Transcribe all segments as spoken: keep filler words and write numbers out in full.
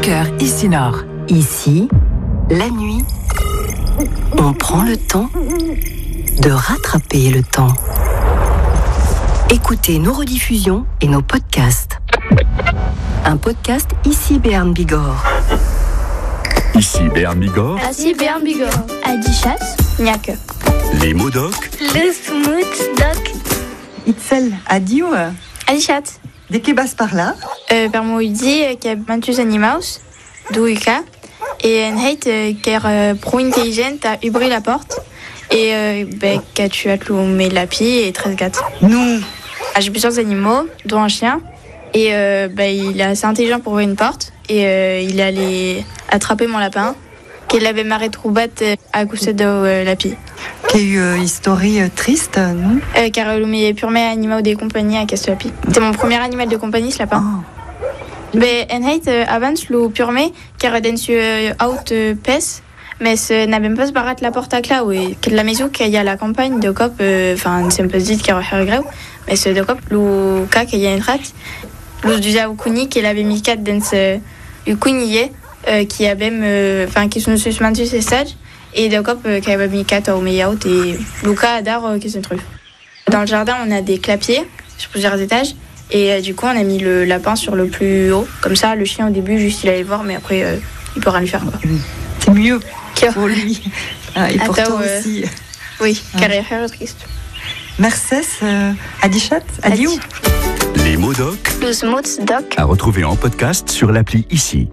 cœur ici Nord. Ici, la nuit, on prend le temps de rattraper le temps. Écoutez nos rediffusions et nos podcasts. Un podcast Ici Béarn Bigorre. Ici Béarn Bigorre. Ici Béarn Bigorre. Adichat, Niak. Les mots doc. Le smooth doc. Itzel, adieu. Adichat. De que bas par là? Euh, per moidi, qui a mantus animaus, douika, et en heit, qui est pro intelligent, a ouvert la porte, et euh, ben, qui tu as cloué la pie et treize gâtes. Nous. Ah, j'ai plusieurs animaux, dont un chien, et euh, ben, il est assez intelligent pour ouvrir une porte, et euh, il est allé attraper mon lapin, qu'il avait marré troubat à coucher de euh, la pie. Qui a eu une histoire triste, non? Euh, car le meilleur purement animal de compagnie à Castellapi. C'était mon premier animal de compagnie, ce lapin. Oh. Mais en heit, euh, avant, le purement, car dans ce out euh, pes, mais ce n'a même pas se barré la porte à clau, et que la maison qu'il y a à la campagne de cop, enfin, c'est un peu dit qu'il y a un greu, mais ce de cop, le cas qu'il y a une rate, le du Zaoukuni, qu'il avait mis quatre dans ce Ukuniye, euh, qui a même, enfin, euh, qui sont sur ce ces stages, et de cop qui avait mis quatre au meilleur et Luca Adar euh, qui se trouve. Dans le jardin, on a des clapiers sur plusieurs étages, et euh, du coup, on a mis le lapin sur le plus haut. Comme ça, le chien au début, juste il allait voir, mais après, euh, il pourra lui faire quoi. C'est mieux pour lui. Ah, et pour Attends, toi euh, aussi. Oui, Ah. car il est triste. Mercès, euh, Adichat, adieu. Les mots doc. Le smooth doc. À retrouver en podcast sur l'appli Ici.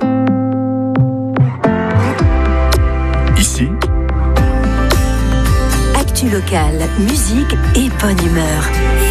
Ici. Actu locale, musique et bonne humeur.